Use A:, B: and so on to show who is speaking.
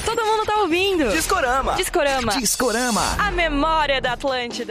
A: Todo mundo tá ouvindo.
B: Discorama.
A: Discorama.
B: Discorama.
A: A memória da Atlântida.